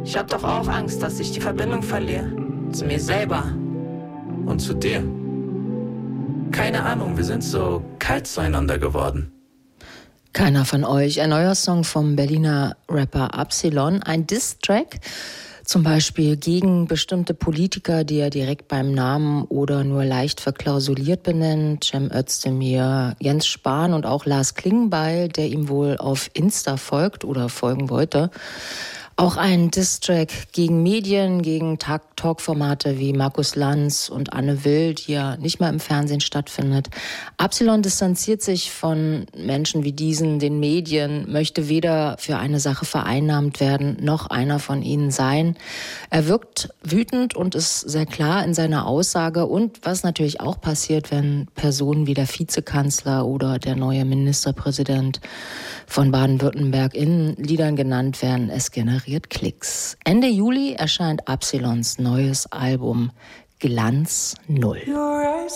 Ich hab doch auch Angst, dass ich die Verbindung verliere. Zu mir selber. Und zu dir. Keine Ahnung, wir sind so kalt zueinander geworden. Keiner von euch. Ein neuer Song vom Berliner Rapper Absilon. Ein Diss-Track. Zum Beispiel gegen bestimmte Politiker, die er direkt beim Namen oder nur leicht verklausuliert benennt. Cem Özdemir, Jens Spahn und auch Lars Klingbeil, der ihm wohl auf Insta folgt oder folgen wollte. Auch ein Diss-Track gegen Medien, gegen Talkformate wie Markus Lanz und Anne Will, die ja nicht mehr im Fernsehen stattfindet. Absilon distanziert sich von Menschen wie diesen, den Medien, möchte weder für eine Sache vereinnahmt werden, noch einer von ihnen sein. Er wirkt wütend und ist sehr klar in seiner Aussage. Und was natürlich auch passiert, wenn Personen wie der Vizekanzler oder der neue Ministerpräsident von Baden-Württemberg in Liedern genannt werden, es generiert Klicks. Ende Juli erscheint Absilons neues Album Glanz Null.